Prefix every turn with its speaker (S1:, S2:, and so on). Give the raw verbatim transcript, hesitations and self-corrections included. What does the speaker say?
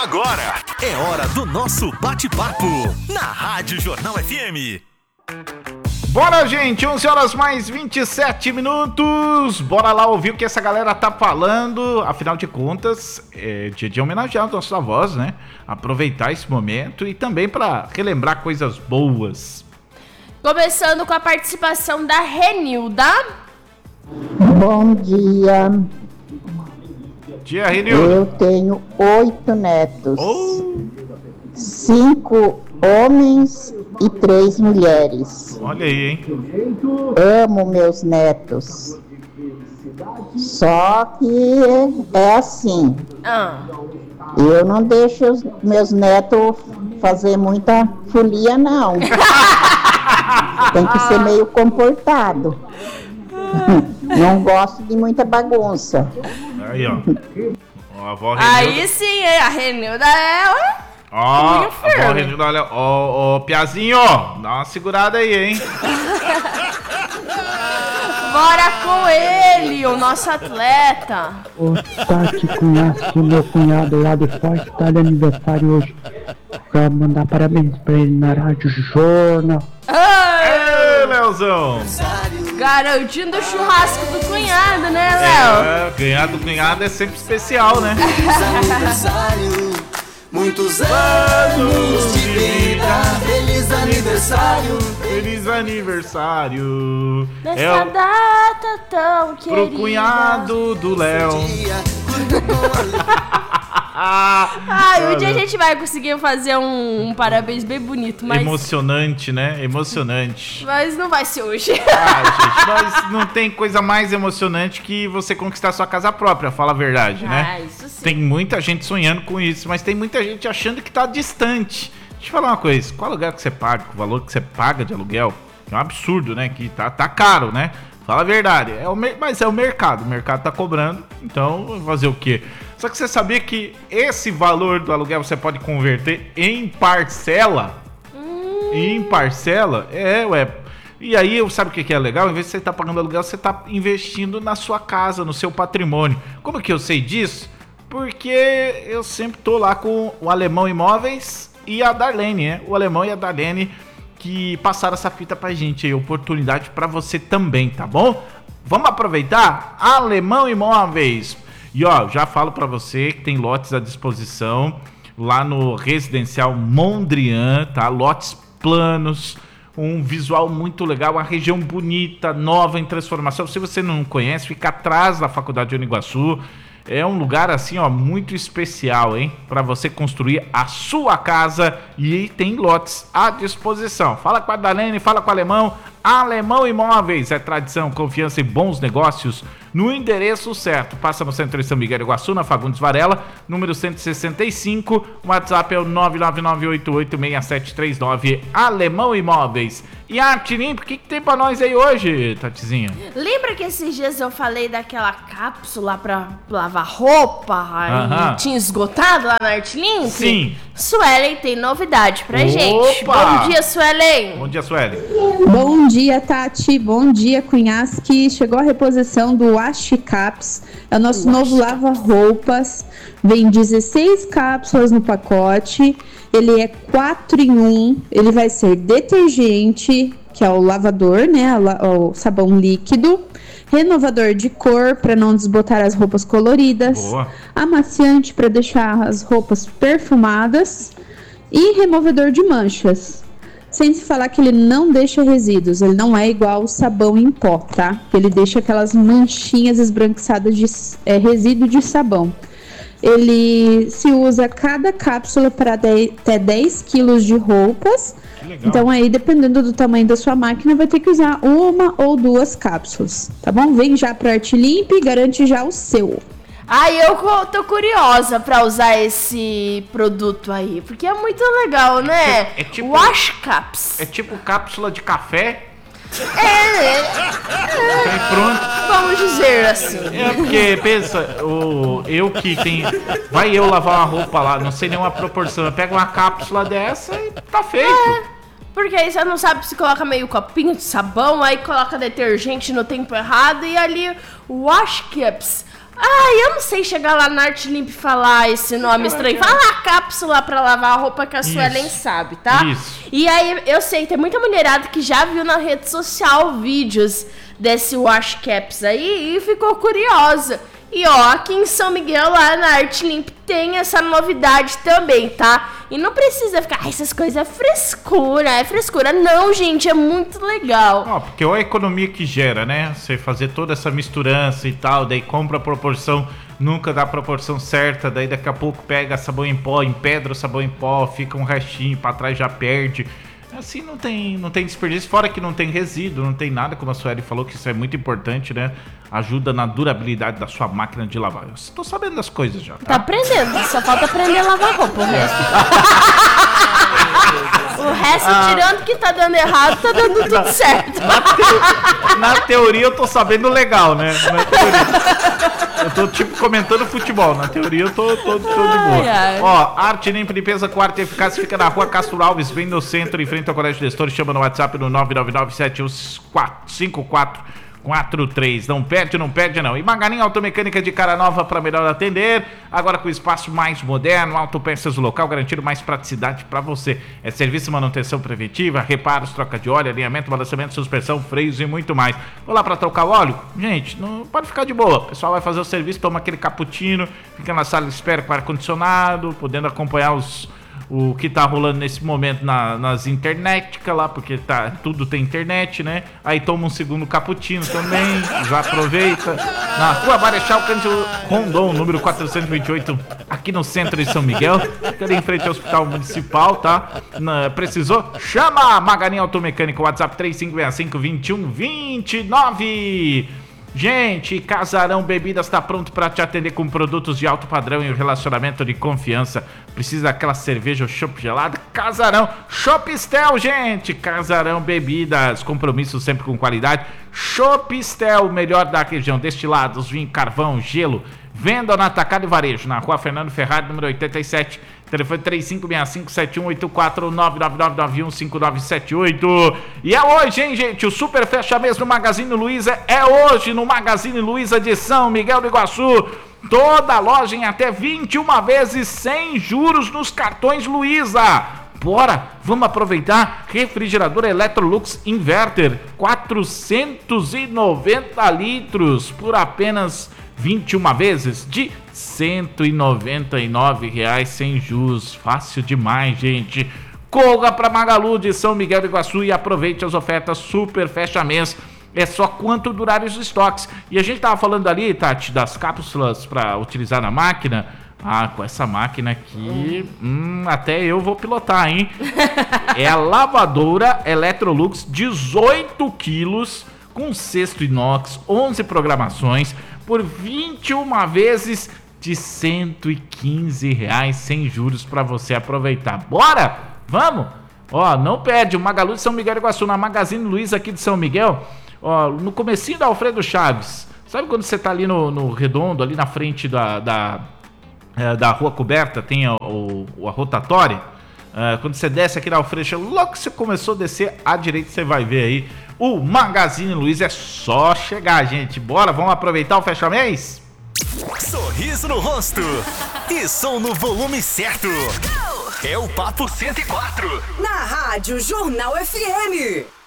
S1: Agora é hora do nosso bate-papo na Rádio Jornal F M.
S2: Bora, gente, onze horas mais vinte e sete minutos. Bora lá ouvir o que essa galera tá falando. Afinal de contas, é dia de homenagear os nossos avós, né? Aproveitar esse momento e também para relembrar coisas boas.
S3: Começando com a participação da Renilda.
S4: Bom dia.
S2: Dia, Renilda.
S4: Eu tenho oito netos.
S2: Oh.
S4: Cinco homens e três mulheres.
S2: Olha aí, hein?
S4: Amo meus netos. Só que é assim.
S3: Ah.
S4: Eu não deixo os meus netos fazer muita folia, não. Tem que ser meio comportado. Não gosto de muita bagunça.
S2: Aí, ó. Ó, a avó Renilda.
S3: Aí sim, a Renilda é...
S2: Ó, a avó Renilda, olha. Ó, ó, Piazinho, ó. Dá uma segurada aí, hein?
S3: Bora com ele, o nosso atleta.
S5: Ô, Tati, cunhado, meu cunhado lá de Forte tá de aniversário hoje. Pra mandar parabéns pra ele na Rádio Jornal.
S2: Ê, Leozão!
S3: Garantindo o churrasco do cunhado, né, Léo?
S2: É, ganhar do cunhado é sempre especial, né?
S6: Muitos anos de vida, feliz aniversário,
S2: feliz aniversário.
S3: Nessa
S2: é o...
S3: data tão querida.
S2: Pro cunhado do Léo.
S3: Ai, um dia a gente vai conseguir fazer um, um parabéns bem bonito, mas...
S2: Emocionante, né? Emocionante.
S3: Mas não vai ser hoje.
S2: Ah, gente, mas não tem coisa mais emocionante que você conquistar sua casa própria, fala a verdade, né?
S3: Ah, isso sim.
S2: Tem muita gente sonhando com isso, mas tem muita gente achando que tá distante. Deixa eu falar uma coisa, qual aluguel que você paga, o valor que você paga de aluguel, é um absurdo, né? Que tá, tá caro, né? Fala a verdade, é o, mas é o mercado, o mercado tá cobrando, então fazer o quê? Só que você sabia que esse valor do aluguel você pode converter em parcela? Hum. Em parcela? É, ué. E aí, sabe o que é legal? Em vez de você estar pagando aluguel, você está investindo na sua casa, no seu patrimônio. Como que eu sei disso? Porque eu sempre tô lá com o Alemão Imóveis e a Darlene, né? O Alemão e a Darlene que passaram essa fita pra gente aí, oportunidade pra você também, tá bom? Vamos aproveitar? Alemão Imóveis. E ó, já falo pra você que tem lotes à disposição lá no Residencial Mondrian, tá? Lotes planos, um visual muito legal, uma região bonita, nova em transformação. Se você não conhece, fica atrás da Faculdade de Uniguaçu. É um lugar assim, ó, muito especial, hein? Para você construir a sua casa e tem lotes à disposição. Fala com a Darlene, fala com o Alemão. Alemão Imóveis é tradição, confiança e bons negócios no endereço certo. Passa no centro de São Miguel do Iguaçu, na Fagundes Varela, número cento e sessenta e cinco. O WhatsApp é o nove nove nove oito oito seis sete três nove. Alemão Imóveis. E a Arte Limpa, o que, que tem pra nós aí hoje, Tatizinha?
S3: Lembra que esses dias eu falei daquela cápsula pra lavar roupa?
S2: Aham.
S3: E tinha esgotado lá na Arte Limpa?
S2: Sim.
S3: Suelen tem novidade pra
S2: Opa!
S3: gente. Bom dia, Suelen.
S2: Bom dia, Suelen.
S7: Bom dia, Tati. Bom dia, Cunhasque. Chegou a reposição do Wash Caps. É o nosso Wash novo lava-roupas. Vem dezesseis cápsulas no pacote. Ele é quatro em um. Ele vai ser detergente, que é o lavador, né? O sabão líquido. Renovador de cor para não desbotar as roupas coloridas.
S2: Boa.
S7: Amaciante para deixar as roupas perfumadas. E removedor de manchas. Sem se falar que ele não deixa resíduos. Ele não é igual o sabão em pó, tá? Ele deixa aquelas manchinhas esbranquiçadas de é, resíduo de sabão. Ele se usa cada cápsula para até dez quilos de roupas. Então aí, dependendo do tamanho da sua máquina, vai ter que usar uma ou duas cápsulas, tá bom? Vem já para Arte Limpa e garante já o seu.
S3: Ai, eu tô curiosa pra usar esse produto aí, porque é muito legal, né?
S2: É tipo,
S3: Wash Caps.
S2: É tipo cápsula de café.
S3: É, é,
S2: Aí pronto.
S3: Vamos dizer assim.
S2: É porque, pensa, o, eu que tem. Vai eu lavar uma roupa lá, não sei nenhuma proporção. Eu pego uma cápsula dessa e tá feito.
S3: É, porque aí você não sabe se coloca meio copinho de sabão, aí coloca detergente no tempo errado e ali o Wash Caps Ai, eu não sei chegar lá na Arte Limpa e falar esse nome estranho. Fala a cápsula pra lavar a roupa que a Suelen sabe, tá?
S2: Isso.
S3: E aí, eu sei, tem muita mulherada que já viu na rede social vídeos desse wash caps aí e ficou curiosa. E ó, aqui em São Miguel, lá na Arte Limpa, tem essa novidade também, tá? E não precisa ficar, ah, essas coisas é frescura, é frescura. Não, gente, é muito legal.
S2: Ó, porque olha a economia que gera, né? Você fazer toda essa misturança e tal, daí compra a proporção, nunca dá a proporção certa, daí daqui a pouco pega sabão em pó, empedra o sabão em pó, fica um restinho, pra trás já perde. Assim não tem, não tem desperdício, fora que não tem resíduo, não tem nada, como a Sueli falou, que isso é muito importante, né? Ajuda na durabilidade da sua máquina de lavar. Eu estou sabendo das coisas já, tá?
S3: Tá aprendendo, só falta aprender a lavar roupa, o resto. O resto, ah. tirando que tá dando errado, tá dando tudo certo.
S2: Na, te... na teoria eu tô sabendo legal, né? Na teoria. Eu tô tipo comentando futebol, na teoria eu tô, tô, tô de boa. Ai, ai. Ó, Arte Limpa, limpeza com arte eficaz, fica na rua Castro Alves, bem no centro, em frente ao Colégio de Gestores, chama no WhatsApp no nove nove nove sete um cinco quatro quatro três. Não perde, não perde não. E Maganinha Automecânica de cara nova para melhor atender, agora com espaço mais moderno, autopeças local, garantindo mais praticidade para você. É serviço, manutenção preventiva, reparos, troca de óleo, alinhamento, balanceamento, suspensão, freios e muito mais. Vou lá para trocar o óleo? Gente, não pode ficar de boa. O pessoal vai fazer o serviço, toma aquele cappuccino, fica na sala de espera com ar-condicionado, podendo acompanhar os o que tá rolando nesse momento na, nas internéticas lá, porque tá, tudo tem internet, né? Aí toma um segundo cappuccino também, já aproveita. Na rua Marechal Cândido Rondon, número quatrocentos e vinte e oito, aqui no centro de São Miguel, fica ali em frente ao Hospital Municipal, tá? Na, precisou? Chama a Maganinha Automecânica, WhatsApp três cinco seis cinco, dois um dois nove. Gente, Casarão Bebidas está pronto para te atender com produtos de alto padrão e um relacionamento de confiança. Precisa daquela cerveja ou chopp gelada? Casarão Chopistel, gente! Casarão Bebidas, compromisso sempre com qualidade. Chopistel, o melhor da região, destilados, vinho, carvão, gelo. Venda no atacado e varejo, na rua Fernando Ferrari, número oitenta e sete. Telefone três cinco seis cinco, sete um oito quatro, nove nove nove nove um cinco nove sete oito. E é hoje, hein, gente? O Super Fecha Mês no Magazine Luiza é hoje no Magazine Luiza de São Miguel do Iguaçu. Toda loja em até vinte e uma vezes sem juros nos cartões Luiza. Bora, vamos aproveitar. Refrigerador Electrolux Inverter, quatrocentos e noventa litros por apenas vinte e uma vezes de cento e noventa e nove reais sem juros. Fácil demais, gente. Corra para Magalu de São Miguel do Iguaçu e aproveite as ofertas Super Fecha Mês. É só quanto durarem os estoques. E a gente tava falando ali, Tati, das cápsulas para utilizar na máquina. Ah, com essa máquina aqui, hum, até eu vou pilotar, hein? É a lavadora Electrolux, dezoito quilos, com cesto inox, onze programações, por vinte e uma vezes de cento e quinze reais sem juros para você aproveitar. Bora? Vamos? Ó, não perde, o Magalu de São Miguel do Iguaçu, na Magazine Luiza aqui de São Miguel, ó, no comecinho da Alfredo Chaves. Sabe quando você tá ali no, no Redondo, ali na frente da, da, é, da Rua Coberta, tem a, o, a rotatória? É, quando você desce aqui na Alfredo Chaves, logo que você começou a descer à direita, você vai ver aí o Magazine Luiza. É só chegar, gente. Bora, vamos aproveitar o Fecha Mês?
S1: Sorriso no rosto e som no volume certo. É o Papo cento e quatro.
S8: Na Rádio Jornal F M.